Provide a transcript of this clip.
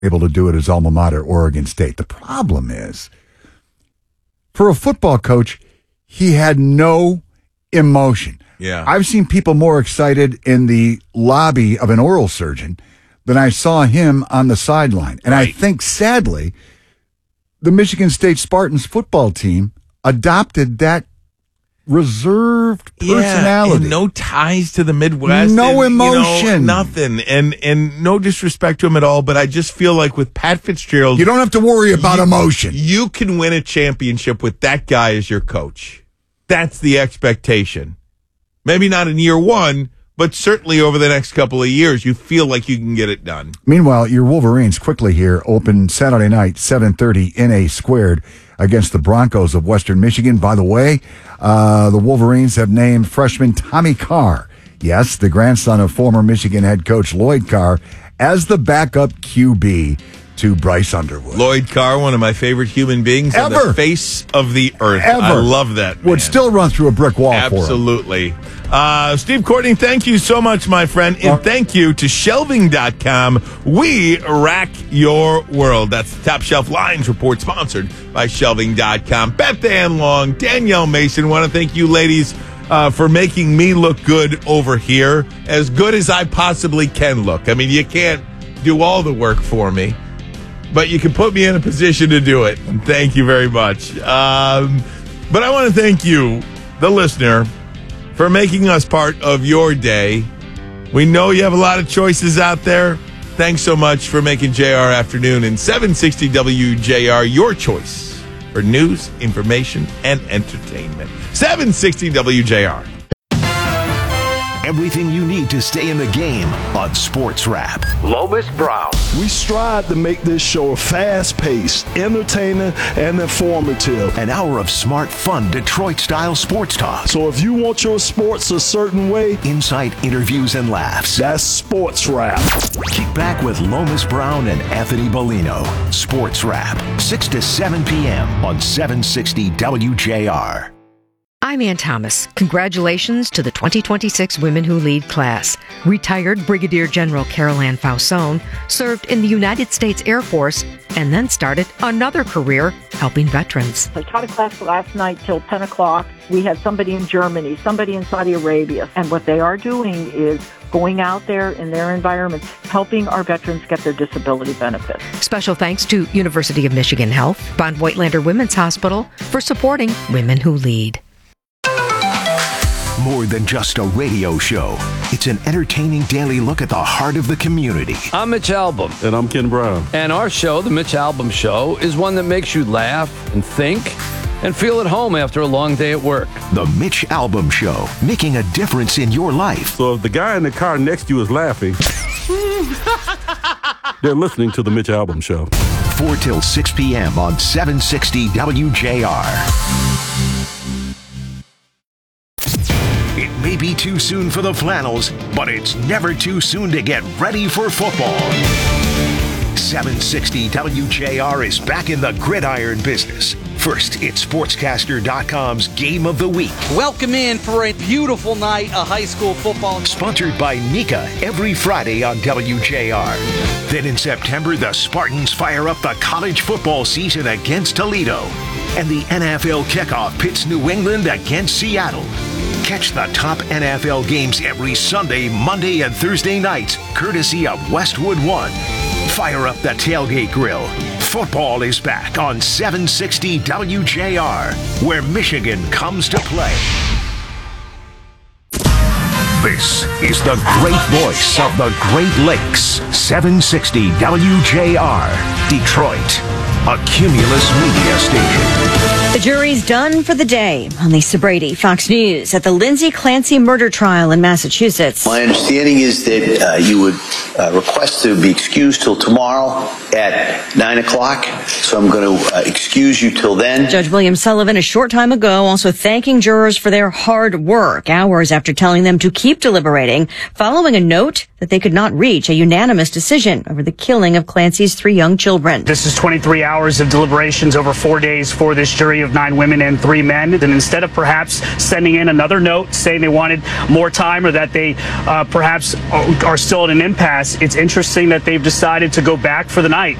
able to do it at his alma mater, Oregon State. The problem is, for a football coach, he had no emotion. Yeah. I've seen people more excited in the lobby of an oral surgeon than I saw him on the sideline. And I think, sadly, the Michigan State Spartans football team adopted that reserved personality. And no ties to the Midwest. No and, emotion. Nothing. And no disrespect to him at all, but I just feel like with Pat Fitzgerald, you don't have to worry about emotion. You can win a championship with that guy as your coach. That's the expectation. Maybe not in year one, but certainly over the next couple of years, you feel like you can get it done. Meanwhile, your Wolverines quickly here open Saturday night, 7:30 in a squared against the Broncos of Western Michigan. By the way, the Wolverines have named freshman Tommy Carr, yes, the grandson of former Michigan head coach Lloyd Carr, as the backup QB to Bryce Underwood. Lloyd Carr, one of my favorite human beings on the face of the earth. I love that man. Would still run through a brick wall Absolutely. Steve Courtney, thank you so much, my friend. And thank you to Shelving.com. We rack your world. That's the Top Shelf Lines Report, sponsored by Shelving.com. Beth Ann Long, Danielle Mason, want to thank you ladies for making me look good over here, as good as I possibly can look. I mean, you can't do all the work for me, but you can put me in a position to do it. And thank you very much. But I want to thank you, the listener, for making us part of your day. We know you have a lot of choices out there. Thanks so much for making JR Afternoon and 760 WJR your choice for news, information, and entertainment. 760 WJR. Everything you need to stay in the game on Sports Wrap. Lomas Brown. We strive to make this show fast-paced, entertaining, and informative. An hour of smart, fun, Detroit-style sports talk. So if you want your sports a certain way, insight, interviews, and laughs. That's Sports Wrap. Kick back with Lomas Brown and Anthony Bellino. Sports Wrap, 6 to 7 p.m. on 760 WJR. I'm Ann Thomas. Congratulations to the 2026 Women Who Lead class. Retired Brigadier General Carol Ann Fausone served in the United States Air Force and then started another career helping veterans. I taught a class last night till 10 o'clock. We had somebody in Germany, somebody in Saudi Arabia. And what they are doing is going out there in their environments, helping our veterans get their disability benefits. Special thanks to University of Michigan Health, Von Voigtlander Women's Hospital for supporting Women Who Lead. More than just a radio show, it's an entertaining daily look at the heart of the community. I'm Mitch Albom. And I'm Ken Brown. And our show, The Mitch Albom Show, is one that makes you laugh and think and feel at home after a long day at work. The Mitch Albom Show, making a difference in your life. So if the guy in the car next to you is laughing, they're listening to The Mitch Albom Show. 4 till 6 p.m. on 760 WJR. It may be too soon for the flannels, but it's never too soon to get ready for football. 760 WJR is back in the gridiron business. First, it's Sportscaster.com's Game of the Week. Welcome in for a beautiful night of high school football. Sponsored by Nika every Friday on WJR. Then in September, the Spartans fire up the college football season against Toledo. And the NFL kickoff pits New England against Seattle. Catch the top NFL games every Sunday, Monday, and Thursday nights, courtesy of Westwood One. Fire up the tailgate grill. Football is back on 760 WJR, where Michigan comes to play. This is the great voice of the Great Lakes, 760 WJR, Detroit, a Cumulus media station. The jury's done for the day on Lisa Brady, Fox News, at the Lindsay Clancy murder trial in Massachusetts. My understanding is that you would request to be excused till tomorrow at 9 o'clock, so I'm going to excuse you till then. Judge William Sullivan a short time ago also thanking jurors for their hard work, hours after telling them to keep deliberating, following a note that they could not reach a unanimous decision over the killing of Clancy's 3 young children. This is 23 hours of deliberations over 4 days for this jury. jury of 9 women and 3 men. And instead of perhaps sending in another note saying they wanted more time or that they perhaps are still at an impasse, it's interesting that they've decided to go back for the night.